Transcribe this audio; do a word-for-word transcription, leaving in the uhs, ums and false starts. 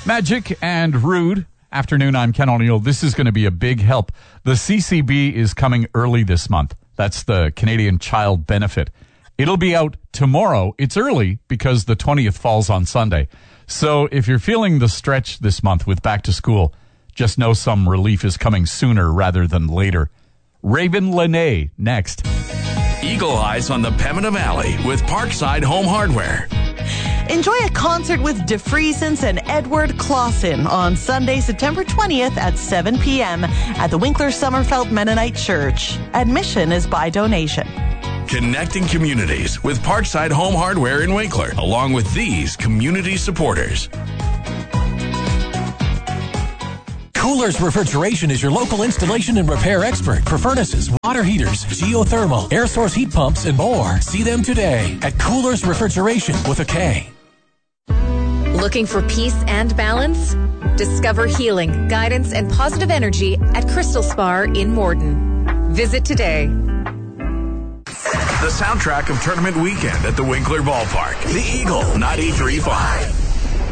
Magic and Rude. Afternoon, I'm Ken O'Neill. This is going to be a big help. The C C B is coming early this month. That's the Canadian Child Benefit. It'll be out tomorrow. It's early because the twentieth falls on Sunday. So if you're feeling the stretch this month with back to school, just know some relief is coming sooner rather than later. Raven Lene next. Eagle Eyes on the Pembina Valley with Parkside Home Hardware. Enjoy a concert with DeFriesens and Edward Clausen on Sunday, September twentieth at seven p.m. at the Winkler Sommerfeld Mennonite Church. Admission is by donation. Connecting communities with Parkside Home Hardware in Winkler, along with these community supporters. Coolers Refrigeration is your local installation and repair expert for furnaces, water heaters, geothermal, air source heat pumps, and more. See them today at Coolers Refrigeration with a K. Looking for peace and balance? Discover healing, guidance, and positive energy at Crystal Spar in Morden. Visit today. The soundtrack of tournament weekend at the Winkler Ballpark. The Eagle ninety-three point five.